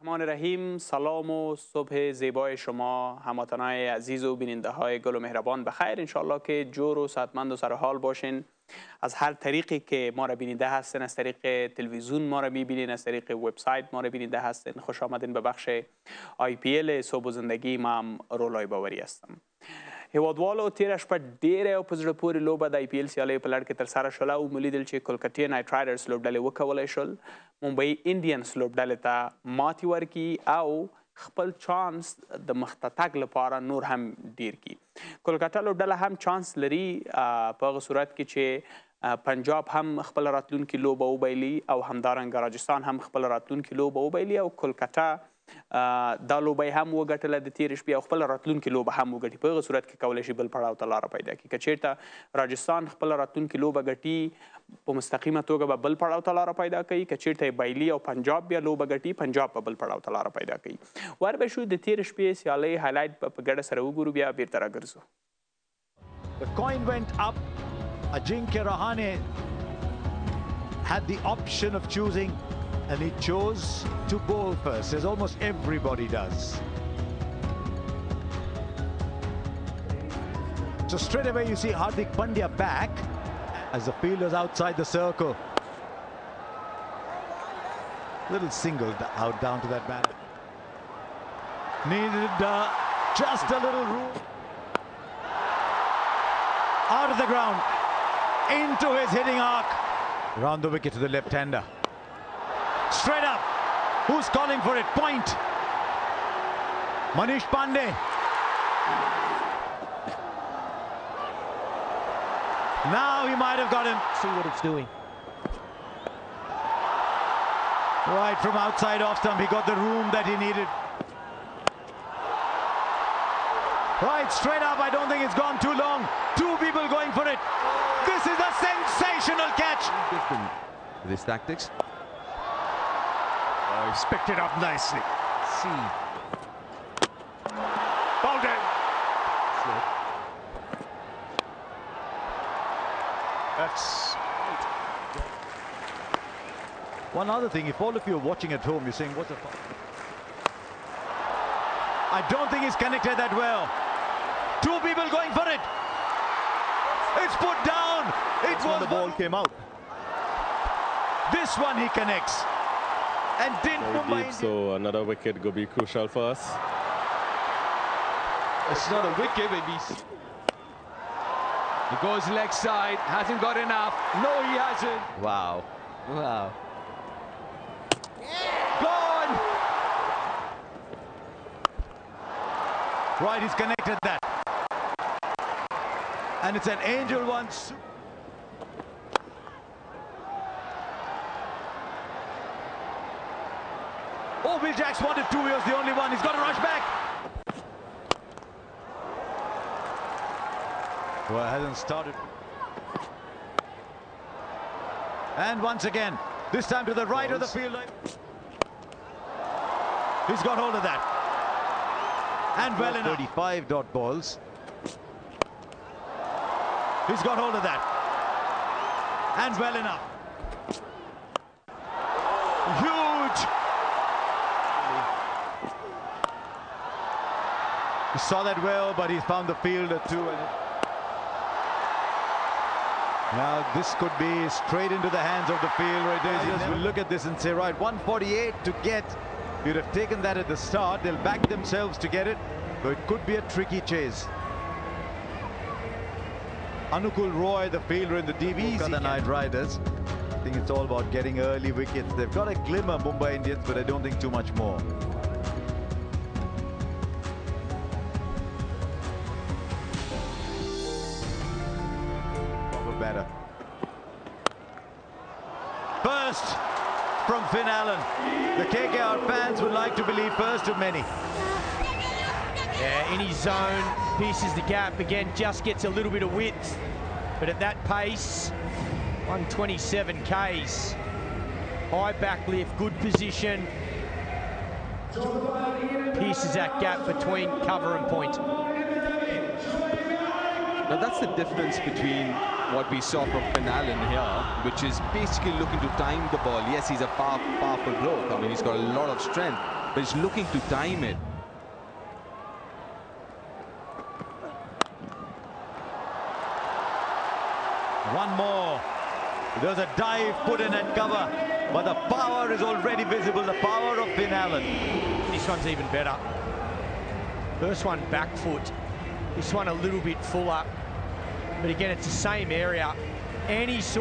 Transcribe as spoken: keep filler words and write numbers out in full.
رحمان رحیم. سلام و صبح زیبای شما هموطنای عزیز و بیننده های گل و مهربان بخیر. انشالله که جور و صحتمند و سرحال باشین. از هر طریقی که ما را بیننده هستین، از طریق تلویزیون ما را میبینین، از طریق وبسایت ما را بیننده هستین، خوش آمدین به بخش آی پی ال صبح و زندگی. ما هم رولای باوری هستم. هیوادوالو تیر شپه ډیره او په زړه پورې لوبه د آی پی ال سیالیو په لړ کې ترسره شوله او موږ لیدل چې کولکټا نایټ رایډرز لوبډلې وکولی شول ممبئی انډینز لوبډلې ته ماتې ورکړي او خپل چانس د مخته تګ لپاره نور هم ډیر کړي. کولکټا لوبډله هم چانس لري په هغه صورت کې چې پنجاب هم خپل راتلونکي لوبه وبایلي او همدارنګه راجستان هم خپل راتلونکي لوبه وبایلي او کولکټا دا لوبه هم وګټله د تېرې شپې او خپل راتلونکي لوبه هم وګټي. په هغه صورت کې کولی شي بل پړاو ته لاره پیدا کړي. که چېرته راجستان خپل راتلونکي لوبه ګټي په مستقیمه توګه به بل پړاو ته لاره پیدا کوي. که چېرته یې بایلي او پنجاب بیا لوبه ګټي، پنجاب به بل پړاو ته لاره پیدا کوي. ور به شو د تېرې شپې سیالۍ هایلایټ به په ګډه سره وګورو، بیا بیرته راګرځو. The coin went up. Ajinkya Rahane had the option of choosing, and he chose to bowl first, as almost everybody does. So straight away you see Hardik Pandya back as the fielders outside the circle. Little single out down to that man. Needed uh, just a little room. Out of the ground, into his hitting arc. Round the wicket to the left-hander. Straight up. Who's calling for it? Point. Manish Pandey. Now he might have got him. See what it's doing. Right from outside off stump, he got the room that he needed. Right, straight up. I don't think it's gone too long. Two people going for it. This is a sensational catch. Different with his tactics. Oh, he's picked it up nicely. See. Bowled it. That's... One other thing, if all of you are watching at home, you're saying, what's the foul? I don't think he's connected that well. Two people going for it. It's put down. It That's was when the ball came out. This one he connects. And didn't Very Mumbai deep, so another wicket could be crucial for us. It's not a wicket, maybe. He goes leg side, hasn't got enough. No, he hasn't. Wow. Wow. Gone! Right, he's connected that. And it's an angel one. Oh, Will Jacks wanted two. He was the only one. He's got to rush back. Well, it hasn't started. And once again, this time to the right of the field line. He's got hold of that. And well enough. thirty-five dot balls. He's got hold of that. And well enough. Huge. He saw that well, but he found the fielder too. And now this could be straight into the hands of the field right there. Just will look at this and say, right, one forty-eight to get. You'd have taken that at the start. They'll back themselves to get it, but it could be a tricky chase. Anukul Roy, the fielder in the D V, the Night Riders. I think it's all about getting early wickets. They've got a glimmer, Mumbai Indians, but I don't think too much more. Proper batter. First from Finn Allen. The K K R fans would like to believe first of many. Yeah, in his zone, pierces the gap again, just gets a little bit of width. But at that pace, one twenty-seven Ks. High back lift, good position. Pierces that gap between cover and point. Now that's the difference between what we saw from Finn Allen here, which is basically looking to time the ball. Yes, he's a power, powerful bloke. I mean, he's got a lot of strength. but he's looking to time it. One more. There's a dive put in at cover, but the power is already visible, the power of Finn Allen. This one's even better. First one back foot. This one a little bit fuller. But again, it's the same area. Any sort